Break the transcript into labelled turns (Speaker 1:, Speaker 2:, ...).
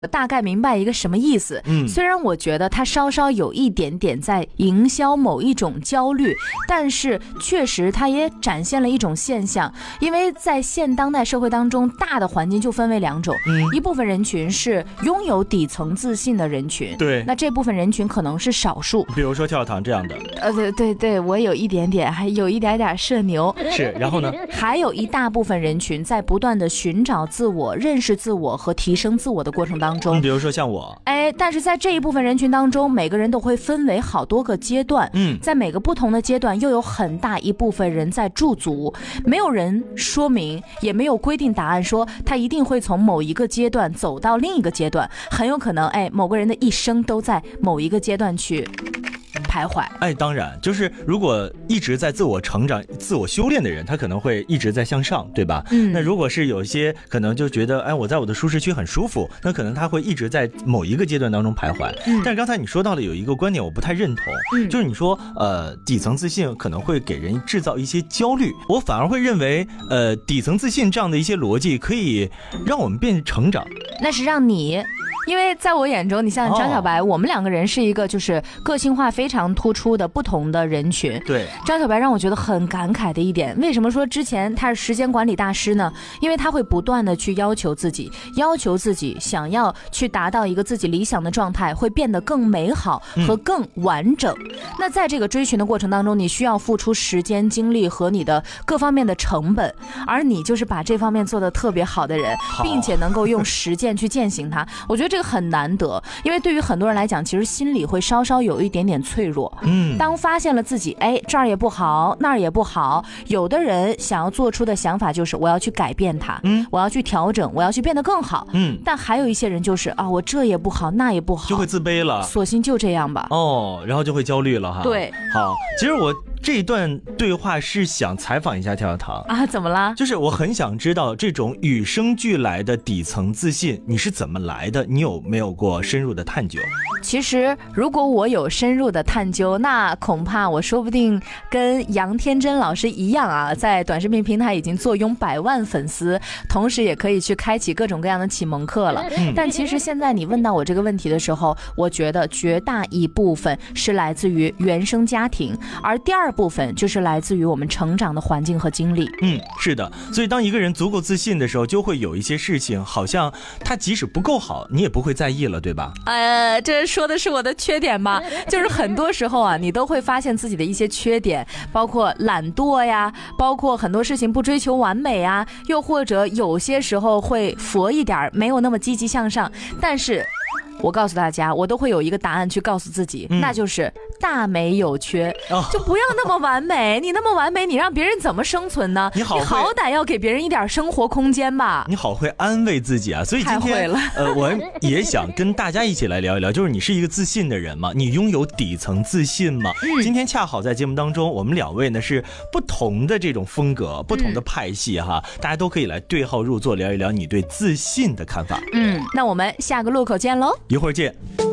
Speaker 1: 大概明白一个什么意思。虽然我觉得它稍稍有一点点在营销某一种焦虑，但是确实它也展现了一种现象。因为在现当代社会当中，大的环境就分为两种，一部分人群是拥有底层自信的人群，
Speaker 2: 对，
Speaker 1: 那这部分人群可能是少数，
Speaker 2: 比如说跳堂这样的。
Speaker 1: 对，我有一点点，还有一点点社牛。
Speaker 2: 是，然后呢？
Speaker 1: 还有一大部分人群在不断的寻找自我、认识自我和提升自我的过程当中，
Speaker 2: 比如说像我，
Speaker 1: 但是在这一部分人群当中，每个人都会分为好多个阶段，在每个不同的阶段又有很大一部分人在驻足，没有人说明，也没有规定答案说他一定会从某一个阶段走到另一个阶段，很有可能某个人的一生都在某一个阶段去徘徊。
Speaker 2: 当然，就是如果一直在自我成长、自我修炼的人，他可能会一直在向上，对吧？那如果是有一些可能就觉得，我在我的舒适区很舒服，那可能他会一直在某一个阶段当中徘徊。但是刚才你说到了有一个观点，我不太认同，就是你说，底层自信可能会给人制造一些焦虑，我反而会认为，底层自信这样的一些逻辑可以让我们变得成长。
Speaker 1: 那是让你。因为在我眼中，你像张小白，我们两个人是一个就是个性化非常突出的不同的人群。
Speaker 2: 对，
Speaker 1: 张小白让我觉得很感慨的一点，为什么说之前他是时间管理大师呢？因为他会不断的去要求自己，想要去达到一个自己理想的状态，会变得更美好和更完整。那在这个追寻的过程当中，你需要付出时间、精力和你的各方面的成本，而你就是把这方面做得特别好的人，并且能够用实践去践行它。我觉得这个很难得，因为对于很多人来讲，其实心里会稍稍有一点点脆弱。当发现了自己这儿也不好，那儿也不好，有的人想要做出的想法就是我要去改变它，我要去调整，我要去变得更好。但还有一些人就是我这也不好，那也不好，
Speaker 2: 就会自卑了，
Speaker 1: 索性就这样吧。
Speaker 2: 然后就会焦虑了哈。
Speaker 1: 对，
Speaker 2: 好，其实我这一段对话是想采访一下跳跳糖
Speaker 1: 怎么啦？
Speaker 2: 就是我很想知道这种与生俱来的底层自信你是怎么来的，你有没有过深入的探究？
Speaker 1: 其实如果我有深入的探究，那恐怕我说不定跟杨天真老师一样在短视频平台已经坐拥100万粉丝，同时也可以去开启各种各样的启蒙课了。但其实现在你问到我这个问题的时候，我觉得绝大一部分是来自于原生家庭，而第二部分就是来自于我们成长的环境和经历。
Speaker 2: 是的，所以当一个人足够自信的时候，就会有一些事情好像他即使不够好，你也不会在意了，对吧？
Speaker 1: 这说的是我的缺点吧？就是很多时候你都会发现自己的一些缺点，包括懒惰呀，包括很多事情不追求完美啊，又或者有些时候会佛一点，没有那么积极向上。但是我告诉大家，我都会有一个答案去告诉自己，那就是大美有缺，就不要那么完美。你那么完美，你让别人怎么生存呢？你好歹要给别人一点生活空间吧。
Speaker 2: 你好会安慰自己啊！所以今天我也想跟大家一起来聊一聊，就是你是一个自信的人吗？你拥有底层自信吗？今天恰好在节目当中，我们两位呢是不同的这种风格，不同的派系哈，大家都可以来对号入座，聊一聊你对自信的看法。
Speaker 1: 那我们下个路口见喽。
Speaker 2: 一会儿见。